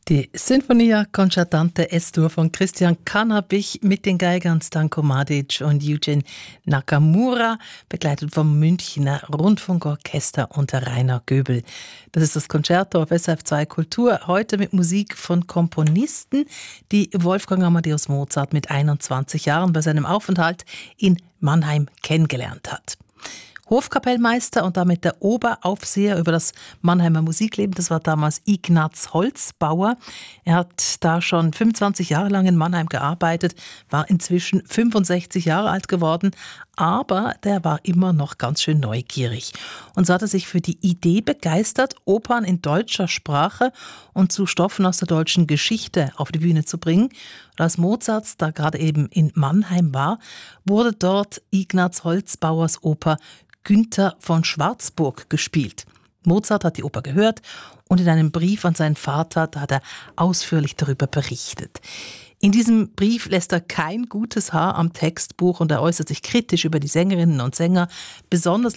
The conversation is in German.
Die Sinfonia Concertante S-Dur von Christian Kannabich mit den Geigern Stanko Mladic und Eugen Nakamura, begleitet vom Münchner Rundfunkorchester unter Rainer Göbel. Das ist das Concerto auf SRF 2 Kultur, heute mit Musik von Komponisten, die Wolfgang Amadeus Mozart mit 21 Jahren bei seinem Aufenthalt in Mannheim kennengelernt hat. Hofkapellmeister und damit der Oberaufseher über das Mannheimer Musikleben, das war damals Ignaz Holzbauer. Er hat da schon 25 Jahre lang in Mannheim gearbeitet, war inzwischen 65 Jahre alt geworden, aber der war immer noch ganz schön neugierig. Und so hat er sich für die Idee begeistert, Opern in deutscher Sprache und zu Stoffen aus der deutschen Geschichte auf die Bühne zu bringen. Und als Mozart da gerade eben in Mannheim war, wurde dort Ignaz Holzbauers Oper Günther von Schwarzburg gespielt. Mozart hat die Oper gehört und in einem Brief an seinen Vater, da hat er ausführlich darüber berichtet. In diesem Brief lässt er kein gutes Haar am Textbuch und er äußert sich kritisch über die Sängerinnen und Sänger. Besonders